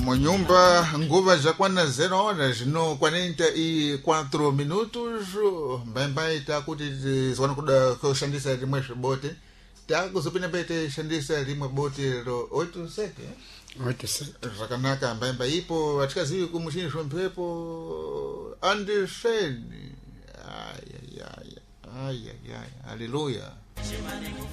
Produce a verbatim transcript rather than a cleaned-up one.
Monyumba nguva já quando zero horas no quarenta e quatro minutos mbambai takuti zwana kuda kushandisa limwe bote takuzopina bete shandisa limwe bote ro oito sete oito sete rakanaka mbambai ipo atikazivi kumushini shompepo Anderson ay ay ay ay ay haleluya.